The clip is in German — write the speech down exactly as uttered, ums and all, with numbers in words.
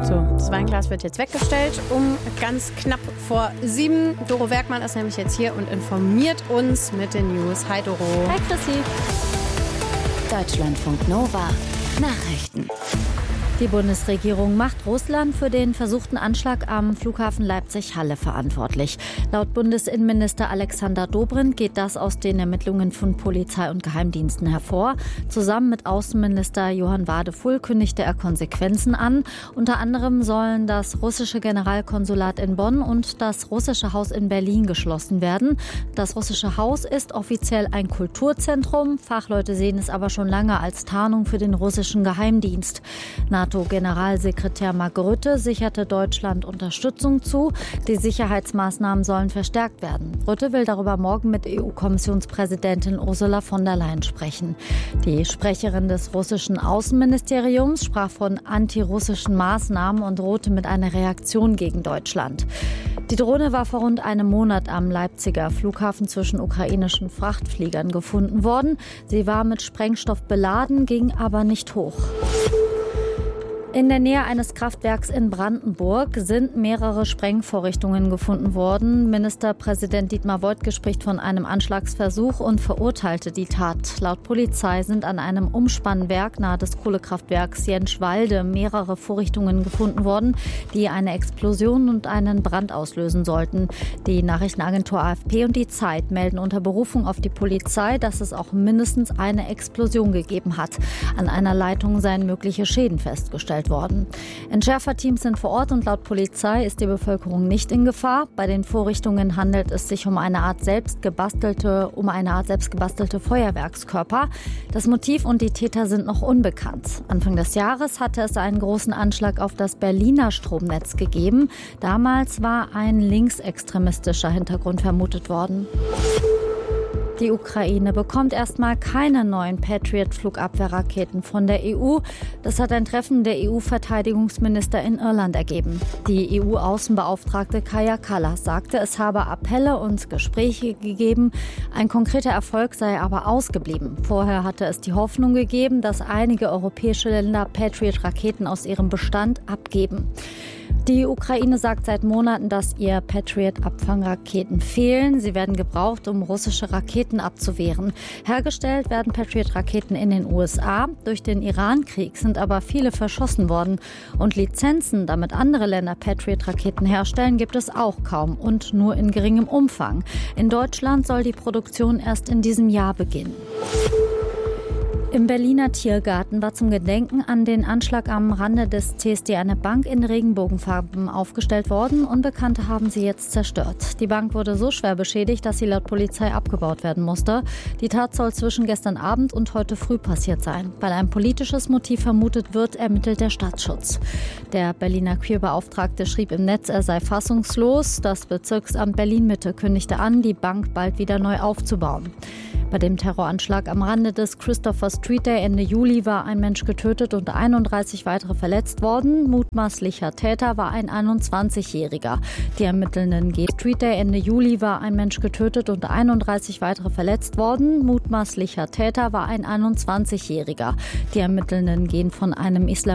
So, das Weinglas wird jetzt weggestellt um ganz knapp vor sieben. Doro Werkmann ist nämlich jetzt hier und informiert uns mit den News. Hi Doro. Hi Chrissy. Deutschlandfunk Nova. Nachrichten. Die Bundesregierung macht Russland für den versuchten Anschlag am Flughafen Leipzig-Halle verantwortlich. Laut Bundesinnenminister Alexander Dobrindt geht das aus den Ermittlungen von Polizei und Geheimdiensten hervor. Zusammen mit Außenminister Johann Wadefull kündigte er Konsequenzen an. Unter anderem sollen das russische Generalkonsulat in Bonn und das russische Haus in Berlin geschlossen werden. Das russische Haus ist offiziell ein Kulturzentrum. Fachleute sehen es aber schon lange als Tarnung für den russischen Geheimdienst. NATO-Generalsekretär Mark Rutte sicherte Deutschland Unterstützung zu. Die Sicherheitsmaßnahmen sollen verstärkt werden. Rutte will darüber morgen mit E U-Kommissionspräsidentin Ursula von der Leyen sprechen. Die Sprecherin des russischen Außenministeriums sprach von antirussischen Maßnahmen und drohte mit einer Reaktion gegen Deutschland. Die Drohne war vor rund einem Monat am Leipziger Flughafen zwischen ukrainischen Frachtfliegern gefunden worden. Sie war mit Sprengstoff beladen, ging aber nicht hoch. In der Nähe eines Kraftwerks in Brandenburg sind mehrere Sprengvorrichtungen gefunden worden. Ministerpräsident Dietmar Woidke spricht von einem Anschlagsversuch und verurteilte die Tat. Laut Polizei sind an einem Umspannwerk nahe des Kohlekraftwerks Jenschwalde mehrere Vorrichtungen gefunden worden, die eine Explosion und einen Brand auslösen sollten. Die Nachrichtenagentur A F P und die Zeit melden unter Berufung auf die Polizei, dass es auch mindestens eine Explosion gegeben hat. An einer Leitung seien mögliche Schäden festgestellt worden. Entschärferteams sind vor Ort und laut Polizei ist die Bevölkerung nicht in Gefahr. Bei den Vorrichtungen handelt es sich um eine Art selbstgebastelte, um eine Art selbstgebastelte Feuerwerkskörper. Das Motiv und die Täter sind noch unbekannt. Anfang des Jahres hatte es einen großen Anschlag auf das Berliner Stromnetz gegeben. Damals war ein linksextremistischer Hintergrund vermutet worden. Die Ukraine bekommt erstmal keine neuen Patriot-Flugabwehrraketen von der E U. Das hat ein Treffen der E U-Verteidigungsminister in Irland ergeben. Die E U-Außenbeauftragte Kaja Kallas sagte, es habe Appelle und Gespräche gegeben. Ein konkreter Erfolg sei aber ausgeblieben. Vorher hatte es die Hoffnung gegeben, dass einige europäische Länder Patriot-Raketen aus ihrem Bestand abgeben. Die Ukraine sagt seit Monaten, dass ihr Patriot-Abfangraketen fehlen. Sie werden gebraucht, um russische Raketen abzuwehren. Hergestellt werden Patriot-Raketen in den U S A. Durch den Iran-Krieg sind aber viele verschossen worden. Und Lizenzen, damit andere Länder Patriot-Raketen herstellen, gibt es auch kaum und nur in geringem Umfang. In Deutschland soll die Produktion erst in diesem Jahr beginnen. Im Berliner Tiergarten war zum Gedenken an den Anschlag am Rande des C S D eine Bank in Regenbogenfarben aufgestellt worden. Unbekannte haben sie jetzt zerstört. Die Bank wurde so schwer beschädigt, dass sie laut Polizei abgebaut werden musste. Die Tat soll zwischen gestern Abend und heute früh passiert sein. Weil ein politisches Motiv vermutet wird, ermittelt der Staatsschutz. Der Berliner Queerbeauftragte schrieb im Netz, er sei fassungslos. Das Bezirksamt Berlin-Mitte kündigte an, die Bank bald wieder neu aufzubauen. Bei dem Terroranschlag am Rande des Christopher Street Day Ende Juli war ein Mensch getötet und einunddreißig weitere verletzt worden. Mutmaßlicher Täter war ein einundzwanzigjähriger. Die Ermittelnden gehen. Street Day Ende Juli war ein Mensch getötet und einunddreißig weitere verletzt worden. Mutmaßlicher Täter war ein einundzwanzigjähriger. Die Ermittelnden gehen von einem Islam